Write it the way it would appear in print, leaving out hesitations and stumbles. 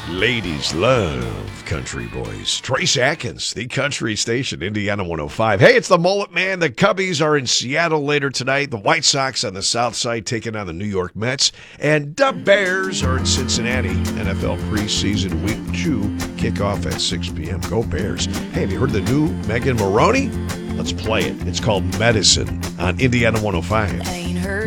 Ladies love country boys. Trace Atkins, the country station, Indiana 105. Hey, it's the Mullet Man. The Cubbies are in Seattle later tonight. The White Sox on the south side taking on the New York Mets. And the Bears are in Cincinnati. NFL preseason week 2 kickoff at 6 p.m. Go Bears. Hey, have you heard the new Megan Maroney? Let's play it. It's called Medicine on Indiana 105.